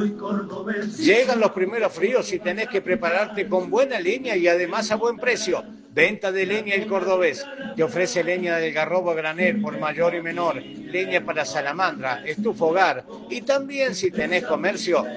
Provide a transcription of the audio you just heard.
Llegan los primeros fríos y tenés que prepararte con buena leña y además a buen precio. Venta de leña El Cordobés. Te ofrece leña del garrobo a granel por mayor y menor, leña para salamandra, estufa hogar y también si tenés comercio,